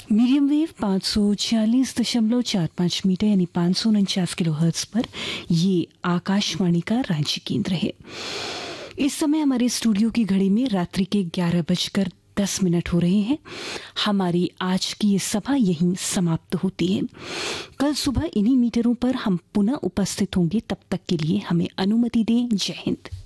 Medium wave 546.45 metre यानी 549 kilohertz पर ये आकाशवाणी का रांची केंद्र है। इस समय हमारे स्टूडियो की घड़ी में रात्रि के 11:10 हो रहे हैं। हमारी आज की ये सभा यहीं समाप्त होती है। कल सुबह इन्हीं मीटरों पर हम पुनः उपस्थित होंगे। तब तक के लिए हमें अनुमति दें। जय हिंद।